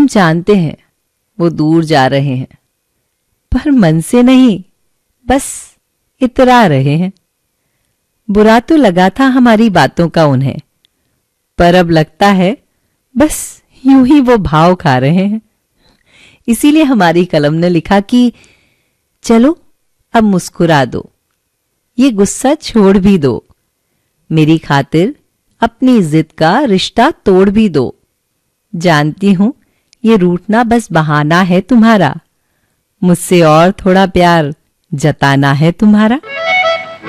हम जानते हैं वो दूर जा रहे हैं, पर मन से नहीं, बस इतरा रहे हैं। बुरा तो लगा था हमारी बातों का उन्हें, पर अब लगता है बस यूं ही वो भाव खा रहे हैं। इसीलिए हमारी कलम ने लिखा कि चलो अब मुस्कुरा दो, ये गुस्सा छोड़ भी दो, मेरी खातिर अपनी जिद का रिश्ता तोड़ भी दो। जानती हूं ये रूठना बस बहाना है तुम्हारा, मुझसे और थोड़ा प्यार जताना है तुम्हारा।